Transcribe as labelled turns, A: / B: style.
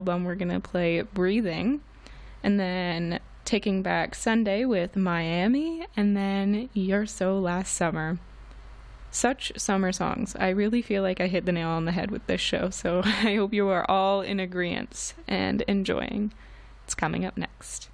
A: album, we're going to play Breathing, and then Taking Back Sunday with Miami, and then You're So Last Summer. Such summer songs. I really feel like I hit the nail on the head with this show, so I hope you are all in agreement and enjoying. It's coming up next.